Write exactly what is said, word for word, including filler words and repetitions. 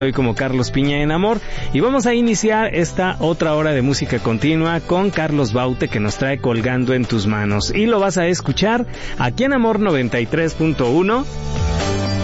Hoy como Carlos Piña en Amor, y vamos a iniciar esta otra hora de música continua con Carlos Baute, que nos trae Colgando en tus manos, y lo vas a escuchar aquí en Amor noventa y tres punto uno